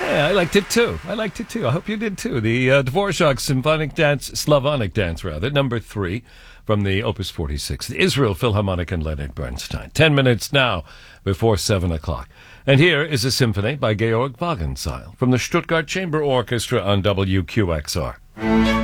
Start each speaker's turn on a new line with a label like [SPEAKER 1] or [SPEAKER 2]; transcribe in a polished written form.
[SPEAKER 1] Yeah, I liked it too. I hope you did too. The Dvorak Slavonic Dance, number 3 from the Opus 46, the Israel Philharmonic and Leonard Bernstein. 10 minutes now before 7 o'clock. And here is a symphony by Georg Wagenseil from the Stuttgart Chamber Orchestra on WQXR.